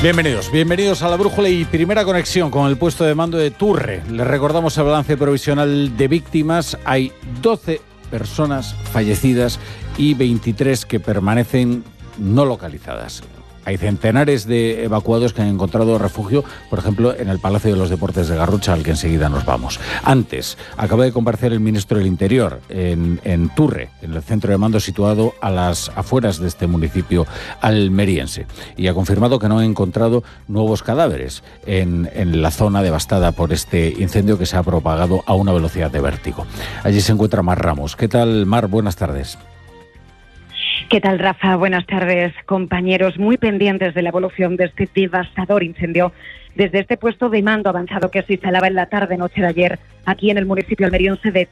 Bienvenidos a La Brújula y primera conexión con el puesto de mando de Turre. Les recordamos el balance provisional de víctimas. Hay 12 personas fallecidas y 23 que permanecen no localizadas. Hay centenares de evacuados que han encontrado refugio, por ejemplo, en el Palacio de los Deportes de Garrucha, al que enseguida nos vamos. Antes, acaba de comparecer el ministro del Interior en Turre, en el centro de mando situado a las afueras de este municipio almeriense, y ha confirmado que no ha encontrado nuevos cadáveres en la zona devastada por este incendio que se ha propagado a una velocidad de vértigo. Allí se encuentra Mar Ramos. ¿Qué tal, Mar? Buenas tardes. ¿Qué tal, Rafa? Buenas tardes, compañeros. Muy pendientes de la evolución de este devastador incendio desde este puesto de mando avanzado que se instalaba en la tarde-noche de ayer aquí en el municipio almeriense de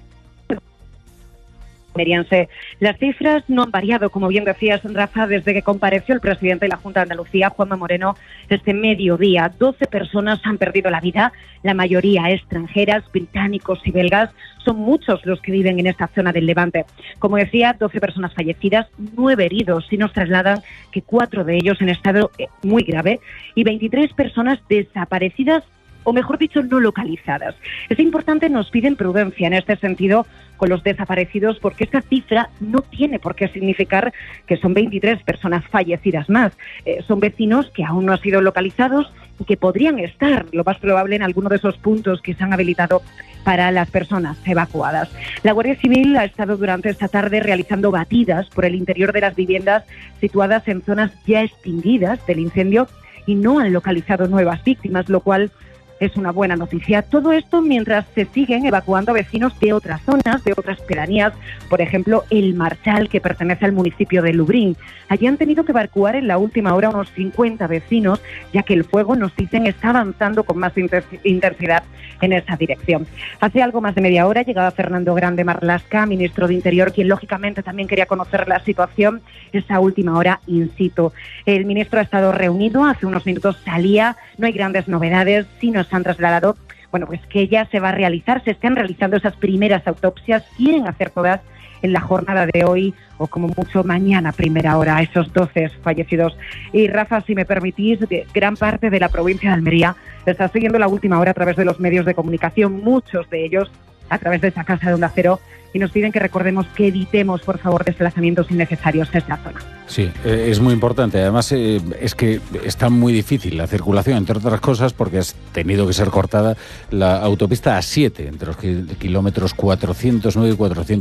almeriense. Las cifras no han variado, como bien decías, Rafa, desde que compareció el presidente de la Junta de Andalucía, Juanma Moreno, este mediodía. 12 personas han perdido la vida, la mayoría extranjeras, británicos y belgas. Son muchos los que viven en esta zona del Levante. Como decía, 12 personas fallecidas, 9 heridos, y nos trasladan que 4 de ellos en estado muy grave y 23 personas desaparecidas, o mejor dicho, no localizadas. Es importante, nos piden prudencia en este sentido con los desaparecidos, porque esta cifra no tiene por qué significar que son 23 personas fallecidas más. Son vecinos que aún no han sido localizados y que podrían estar, lo más probable, en alguno de esos puntos que se han habilitado para las personas evacuadas. La Guardia Civil ha estado durante esta tarde realizando batidas por el interior de las viviendas situadas en zonas ya extinguidas del incendio y no han localizado nuevas víctimas, lo cual es una buena noticia. Todo esto mientras se siguen evacuando vecinos de otras zonas, de otras pedanías, por ejemplo, El Marchal, que pertenece al municipio de Lubrín. Allí han tenido que evacuar en la última hora unos 50 vecinos, ya que el fuego, nos dicen, está avanzando con más intensidad en esa dirección. Hace algo más de media hora llegaba Fernando Grande Marlaska, ministro de Interior, quien lógicamente también quería conocer la situación esa última hora in situ. El ministro ha estado reunido, hace unos minutos salía, no hay grandes novedades, sí nos han trasladado, pues que ya se va a realizar, se están realizando esas primeras autopsias, quieren hacer todas en la jornada de hoy o como mucho mañana, primera hora, esos 12 fallecidos. Y Rafa, si me permitís, gran parte de la provincia de Almería está siguiendo la última hora a través de los medios de comunicación, muchos de ellos a través de esa casa de Onda Cero, y nos piden que recordemos que evitemos, por favor, desplazamientos innecesarios en esta zona. Sí, es muy importante. Además, es que está muy difícil la circulación, entre otras cosas, porque ha tenido que ser cortada la autopista A7, entre los kilómetros 409 y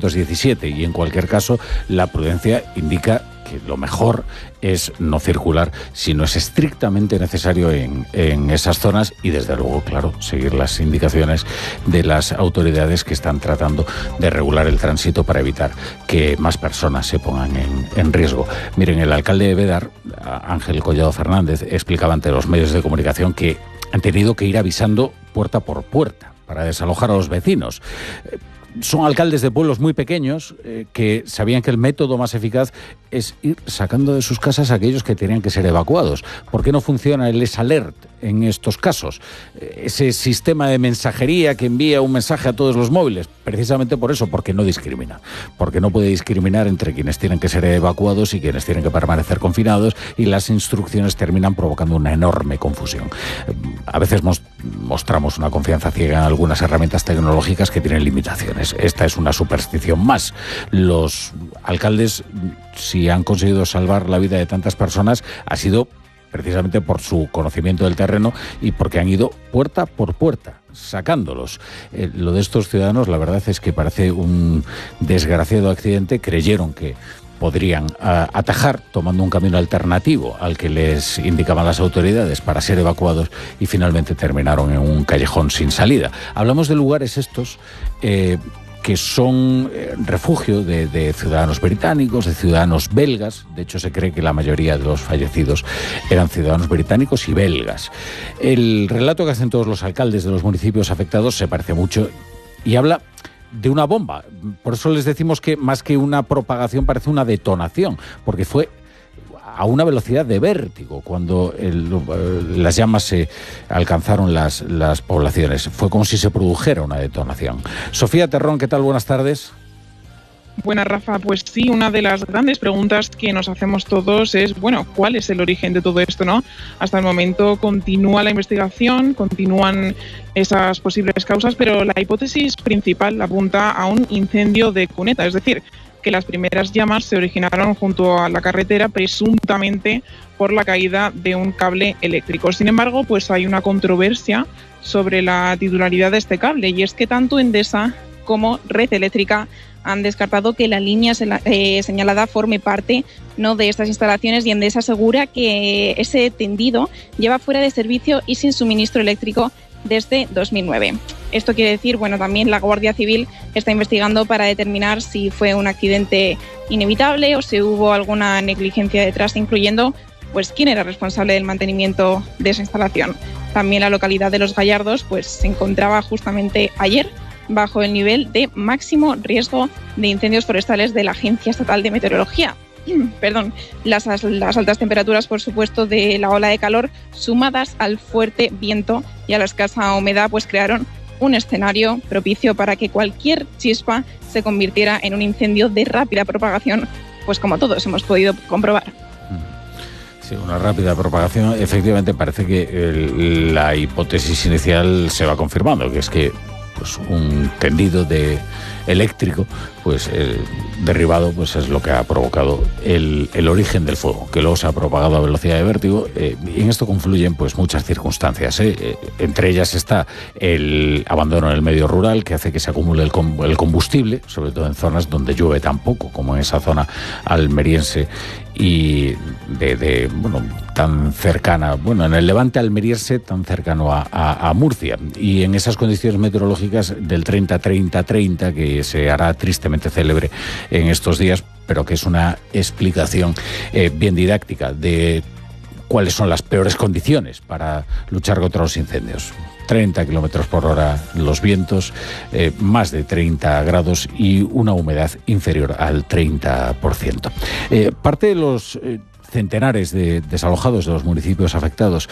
417, y en cualquier caso, la prudencia indica que lo mejor es no circular si no es estrictamente necesario en esas zonas y, desde luego, claro, seguir las indicaciones de las autoridades que están tratando de regular el tránsito para evitar que más personas se pongan en riesgo. Miren, el alcalde de Bédar, Ángel Collado Fernández, explicaba ante los medios de comunicación que han tenido que ir avisando puerta por puerta para desalojar a los vecinos. Son alcaldes de pueblos muy pequeños que sabían que el método más eficaz es ir sacando de sus casas a aquellos que tenían que ser evacuados. ¿Por qué no funciona el S-Alert en estos casos? Ese sistema de mensajería que envía un mensaje a todos los móviles, precisamente por eso, porque no discrimina. Porque no puede discriminar entre quienes tienen que ser evacuados y quienes tienen que permanecer confinados, y las instrucciones terminan provocando una enorme confusión. A veces mostramos una confianza ciega en algunas herramientas tecnológicas que tienen limitaciones. Esta es una superstición más. Los alcaldes, si han conseguido salvar la vida de tantas personas, ha sido precisamente por su conocimiento del terreno y porque han ido puerta por puerta sacándolos. Lo de estos ciudadanos, la verdad es que parece un desgraciado accidente. Creyeron que podrían atajar tomando un camino alternativo al que les indicaban las autoridades para ser evacuados, y finalmente terminaron en un callejón sin salida. Hablamos de lugares estos que son refugio de ciudadanos británicos, de ciudadanos belgas. De hecho, se cree que la mayoría de los fallecidos eran ciudadanos británicos y belgas. El relato que hacen todos los alcaldes de los municipios afectados se parece mucho y habla de una bomba. Por eso les decimos que más que una propagación parece una detonación, porque fue a una velocidad de vértigo cuando las llamas se alcanzaron las poblaciones. Fue como si se produjera una detonación. Sofía Terrón, ¿qué tal? Buenas tardes. Buenas, Rafa. Pues sí, una de las grandes preguntas que nos hacemos todos es, bueno, ¿cuál es el origen de todo esto, no? Hasta el momento continúa la investigación, continúan esas posibles causas, pero la hipótesis principal apunta a un incendio de cuneta, es decir, que las primeras llamas se originaron junto a la carretera, presuntamente por la caída de un cable eléctrico. Sin embargo, pues hay una controversia sobre la titularidad de este cable, y es que tanto Endesa como Red Eléctrica han descartado que la línea señalada forme parte, ¿no?, de estas instalaciones, y Endesa asegura que ese tendido lleva fuera de servicio y sin suministro eléctrico desde 2009. Esto quiere decir, bueno, también la Guardia Civil está investigando para determinar si fue un accidente inevitable o si hubo alguna negligencia detrás, incluyendo pues quién era responsable del mantenimiento de esa instalación. También la localidad de Los Gallardos pues se encontraba justamente ayer bajo el nivel de máximo riesgo de incendios forestales de la Agencia Estatal de Meteorología. Las altas temperaturas, por supuesto, de la ola de calor, sumadas al fuerte viento y a la escasa humedad, pues crearon un escenario propicio para que cualquier chispa se convirtiera en un incendio de rápida propagación, pues como todos hemos podido comprobar. Sí, una rápida propagación. Efectivamente, parece que la hipótesis inicial se va confirmando, que es que pues un tendido de eléctrico pues derribado pues es lo que ha provocado el origen del fuego, que luego se ha propagado a velocidad de vértigo, y en esto confluyen pues muchas circunstancias, entre ellas está el abandono en el medio rural, que hace que se acumule el combustible, sobre todo en zonas donde llueve tan poco como en esa zona almeriense y tan cercana, en el levante almeriense, tan cercano a Murcia, y en esas condiciones meteorológicas del 30-30-30, que se hará tristemente célebre en estos días, pero que es una explicación bien didáctica de cuáles son las peores condiciones para luchar contra los incendios. 30 kilómetros por hora los vientos, más de 30 grados y una humedad inferior al 30%. Parte de los centenares de desalojados de los municipios afectados